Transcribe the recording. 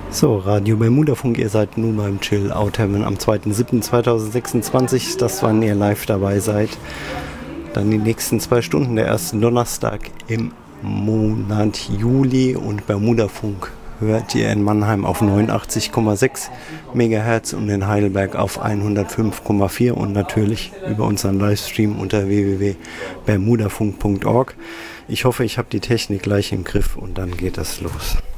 So, Radio Bermudafunk, ihr seid nun beim Chill Out Heaven am 2.7.2026, das wann ihr live dabei seid. Dann die nächsten 2 Stunden, der erste Donnerstag im Monat Juli, und Bermudafunk hört ihr in Mannheim auf 89,6 MHz und in Heidelberg auf 105,4 und natürlich über unseren Livestream unter www.bermudafunk.org. Ich hoffe, ich habe die Technik gleich im Griff und dann geht das los.